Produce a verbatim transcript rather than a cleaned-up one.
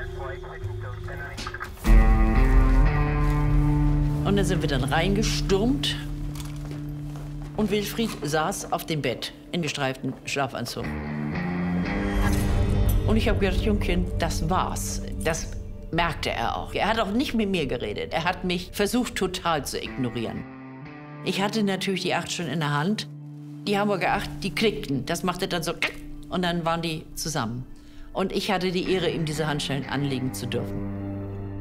Und dann sind wir dann reingestürmt. Und Wilfried saß auf dem Bett in gestreiftem Schlafanzug. Und ich habe gedacht, Jungchen, das war's. Das merkte er auch. Er hat auch nicht mit mir geredet. Er hat mich versucht, total zu ignorieren. Ich hatte natürlich die acht schon in der Hand. Die Hamburger acht, die klickten. Das machte dann so und dann waren die zusammen. Und ich hatte die Ehre, ihm diese Handschellen anlegen zu dürfen.